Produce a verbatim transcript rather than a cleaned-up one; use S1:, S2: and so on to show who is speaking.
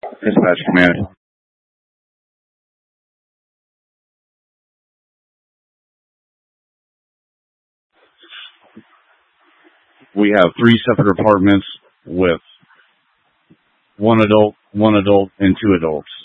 S1: Dispatch command. We have three separate apartments with one adult, one adult, and two adults.